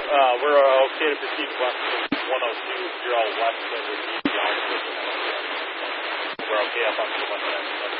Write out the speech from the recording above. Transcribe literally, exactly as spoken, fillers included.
Uh, we're uh, okay to proceed west of one oh two. You're all west of the D P R. We're okay up on the west end.